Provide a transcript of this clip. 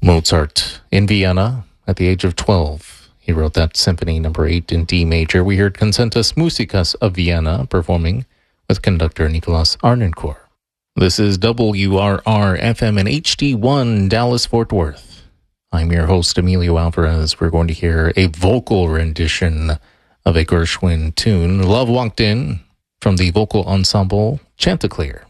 Mozart in Vienna at the age of 12. He wrote that Symphony No. 8 in D major. We heard Concertus Musicas of Vienna performing with conductor Nicolas Arnoncourt. This is WRR-FM and HD1 Dallas-Fort Worth. I'm your host, Emilio Alvarez. We're going to hear a vocal rendition of a Gershwin tune, Love Walked In, from the vocal ensemble Chanticleer.